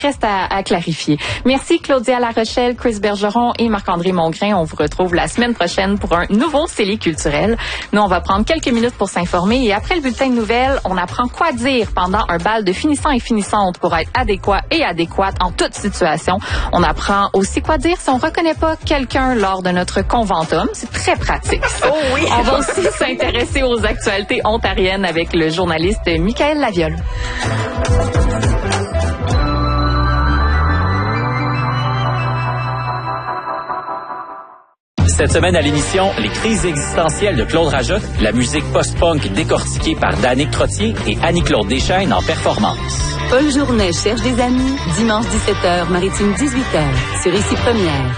Reste à clarifier. Merci Claudia Larochelle, Chris Bergeron et Marc-André Mongrain. On vous retrouve la semaine prochaine pour un nouveau CELI culturel. Nous, on va prendre quelques minutes pour s'informer et après le bulletin de nouvelles, on apprend quoi dire pendant un bal de finissants et finissantes pour être adéquat et adéquate en toute situation. On apprend aussi quoi dire si on reconnaît pas quelqu'un lors de notre conventum. C'est très pratique, ça. Oh oui! On va aussi s'intéresser aux actualités ontariennes avec le journaliste Michael Laviole. Cette semaine à l'émission, les crises existentielles de Claude Rajotte, la musique post-punk décortiquée par Danick Trottier et Annie-Claude Deschaines en performance. Paul Journet cherche des amis, dimanche 17h, Maritime 18h, sur Ici Première.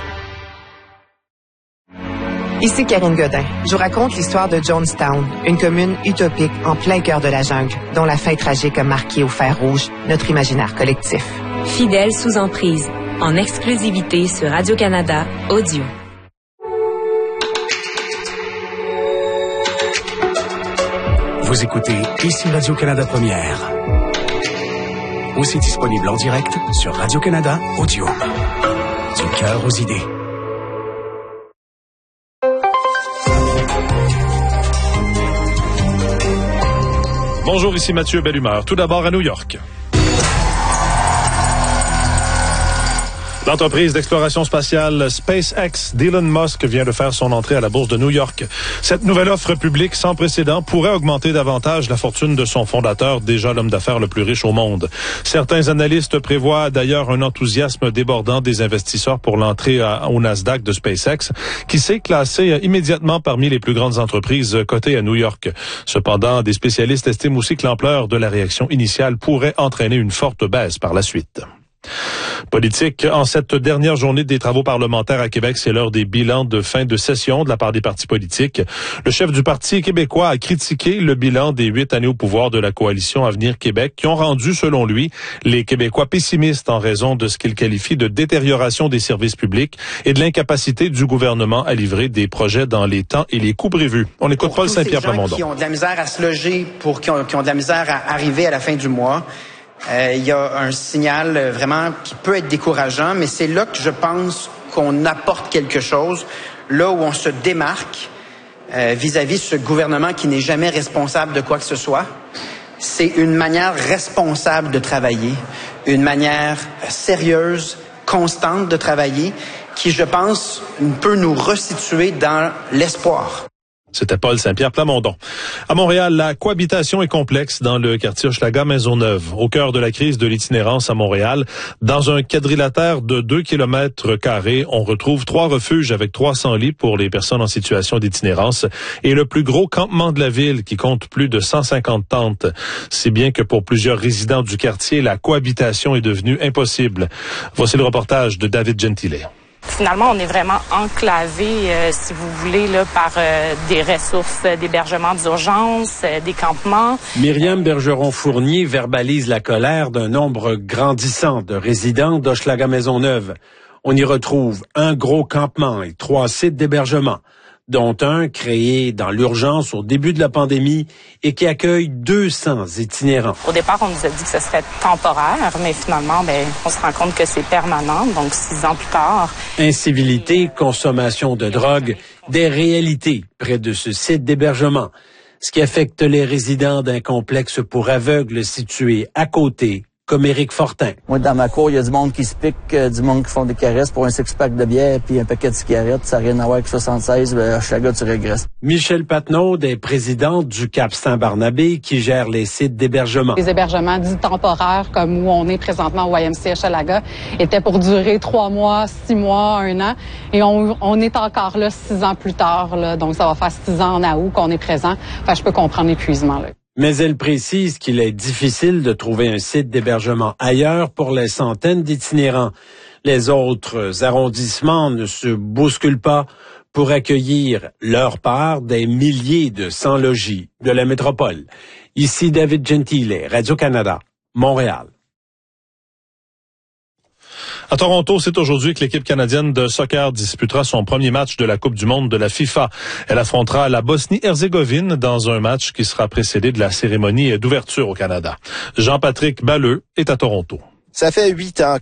Ici Karine Godin. Je vous raconte l'histoire de Jonestown, une commune utopique en plein cœur de la jungle, dont la fin tragique a marqué au fer rouge notre imaginaire collectif. Fidèle sous emprise, en exclusivité sur Radio-Canada Audio. Vous écoutez Ici Radio-Canada Première. Aussi disponible en direct sur Radio-Canada Audio. Du cœur aux idées. Bonjour, ici Mathieu Bellumeur. Tout d'abord à New York. L'entreprise d'exploration spatiale SpaceX d'Elon Musk vient de faire son entrée à la bourse de New York. Cette nouvelle offre publique sans précédent pourrait augmenter davantage la fortune de son fondateur, déjà l'homme d'affaires le plus riche au monde. Certains analystes prévoient d'ailleurs un enthousiasme débordant des investisseurs pour l'entrée au Nasdaq de SpaceX, qui s'est classé immédiatement parmi les plus grandes entreprises cotées à New York. Cependant, des spécialistes estiment aussi que l'ampleur de la réaction initiale pourrait entraîner une forte baisse par la suite. Politique, en cette dernière journée des travaux parlementaires à Québec, c'est l'heure des bilans de fin de session de la part des partis politiques. Le chef du Parti québécois a critiqué le bilan des 8 années au pouvoir de la coalition Avenir Québec qui ont rendu, selon lui, les Québécois pessimistes en raison de ce qu'il qualifie de détérioration des services publics et de l'incapacité du gouvernement à livrer des projets dans les temps et les coûts prévus. On écoute Paul Saint-Pierre Plamondon. Qui ont de la misère à se loger, qui ont de la misère à arriver à la fin du mois. Il y a un signal vraiment qui peut être décourageant, mais c'est là que je pense qu'on apporte quelque chose, là où on se démarque vis-à-vis de ce gouvernement qui n'est jamais responsable de quoi que ce soit. C'est une manière responsable de travailler, une manière sérieuse, constante de travailler, qui, je pense, peut nous resituer dans l'espoir. C'était Paul Saint-Pierre Plamondon. À Montréal, la cohabitation est complexe dans le quartier Hochelaga-Maisonneuve, au cœur de la crise de l'itinérance à Montréal. Dans un quadrilatère de 2 km², on retrouve 3 refuges avec 300 lits pour les personnes en situation d'itinérance et le plus gros campement de la ville qui compte plus de 150 tentes. Si bien que pour plusieurs résidents du quartier, la cohabitation est devenue impossible. Voici le reportage de David Gentile. Finalement, on est vraiment enclavé, si vous voulez, là, par des ressources d'hébergement d'urgence, des campements. Myriam Bergeron-Fournier verbalise la colère d'un nombre grandissant de résidents d'Hochelaga-Maisonneuve. On y retrouve un gros campement et 3 sites d'hébergement, dont un créé dans l'urgence au début de la pandémie et qui accueille 200 itinérants. Au départ, on nous a dit que ce serait temporaire, mais finalement, on se rend compte que c'est permanent, donc 6 ans plus tard. Incivilité, consommation de drogue, des réalités près de ce site d'hébergement, ce qui affecte les résidents d'un complexe pour aveugles situé à côté, comme Éric Fortin. Moi, dans ma cour, il y a du monde qui se pique, du monde qui font des caresses pour un six-pack de bière puis un paquet de cigarettes. Ça n'a rien à voir avec 76. Hochelaga, tu régresses. Michel Patnaud est président du Cap Saint-Barnabé qui gère les sites d'hébergement. Les hébergements dits temporaires, comme où on est présentement au YMCA Hochelaga, étaient pour durer 3 mois, 6 mois, 1 an. Et on est encore là 6 ans plus tard. Là, donc, ça va faire 6 ans en août qu'on est présent. Enfin, je peux comprendre l'épuisement, là. Mais elle précise qu'il est difficile de trouver un site d'hébergement ailleurs pour les centaines d'itinérants. Les autres arrondissements ne se bousculent pas pour accueillir leur part des milliers de sans-logis de la métropole. Ici David Gentile, Radio-Canada, Montréal. À Toronto, c'est aujourd'hui que l'équipe canadienne de soccer disputera son premier match de la Coupe du monde de la FIFA. Elle affrontera la Bosnie-Herzégovine dans un match qui sera précédé de la cérémonie d'ouverture au Canada. Jean-Patrick Balleux est à Toronto. Ça fait 8 ans